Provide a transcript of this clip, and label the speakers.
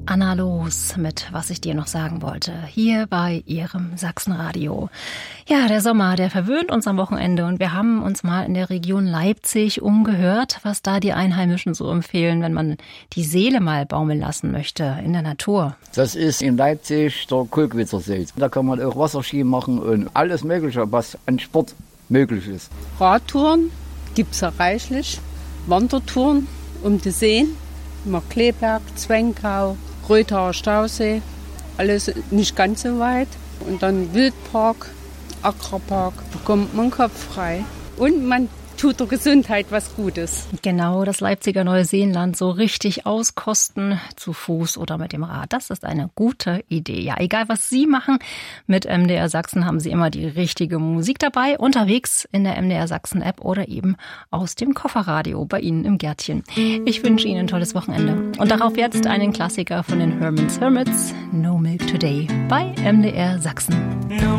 Speaker 1: Anna Loos mit Was ich dir noch sagen wollte, hier bei Ihrem Sachsenradio. Ja, der Sommer, der verwöhnt uns am Wochenende und wir haben uns mal in der Region Leipzig umgehört, was da die Einheimischen so empfehlen, wenn man die Seele mal baumeln lassen möchte in der Natur.
Speaker 2: Das ist in Leipzig der Kulkwitzersee. Da kann man auch Wasserski machen und alles Mögliche, was an Sport möglich ist.
Speaker 3: Radtouren gibt's ja reichlich, Wandertouren um die Seen, Markleberg, Zwenkau, Röthaer Stausee, alles nicht ganz so weit. Und dann Wildpark, Agrarpark, bekommt man Kopf frei. Und man tut der Gesundheit was Gutes.
Speaker 1: Genau, das Leipziger Neuseenland so richtig auskosten, zu Fuß oder mit dem Rad. Das ist eine gute Idee. Ja, egal was Sie machen, mit MDR Sachsen haben Sie immer die richtige Musik dabei, unterwegs in der MDR Sachsen App oder eben aus dem Kofferradio bei Ihnen im Gärtchen. Ich wünsche Ihnen ein tolles Wochenende. Und darauf jetzt einen Klassiker von den Herman's Hermits, No Milk Today, bei MDR Sachsen.